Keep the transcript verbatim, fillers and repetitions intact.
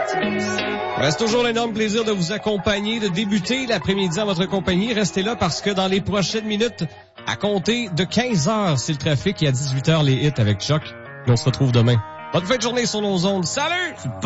Reste toujours l'énorme plaisir de vous accompagner, de débuter l'après-midi en votre compagnie. Restez là parce que dans les prochaines minutes, à compter de quinze heures, c'est le trafic et à dix-huit heures, les hits avec Chuck. Et on se retrouve demain. Bonne fin de journée sur nos ondes. Salut!